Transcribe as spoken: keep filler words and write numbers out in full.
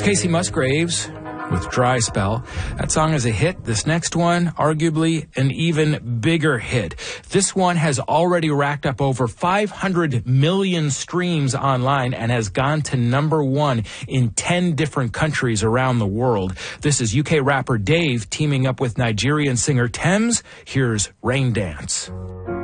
Casey Musgraves with Dry Spell. That song is a hit. This next one, arguably an even bigger hit. This one has already racked up over five hundred million streams online and has gone to number one in ten different countries around the world. This is U K rapper Dave teaming up with Nigerian singer Tems. Here's Rain Dance.